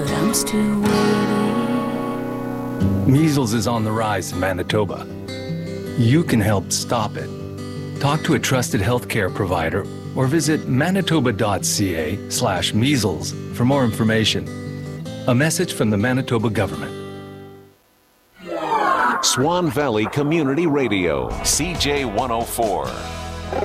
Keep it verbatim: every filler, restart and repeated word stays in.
but I'm still waiting. Measles is on the rise in Manitoba. You can help stop it. Talk to a trusted healthcare provider or visit manitoba.ca slash measles for more information. A message from the Manitoba government. Swan Valley Community Radio, C J one oh four.